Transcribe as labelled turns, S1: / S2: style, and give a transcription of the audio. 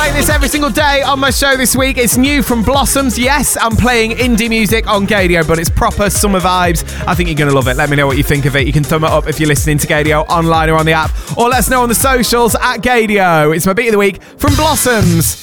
S1: playing this every single day on my show this week. It's new from Blossoms. Yes, I'm playing indie music on Gaydio, but it's proper summer vibes. I think you're going to love it. Let me know what you think of it. You can thumb it up if you're listening to Gaydio online or on the app, or let us know on the socials at Gaydio. It's my beat of the week from Blossoms.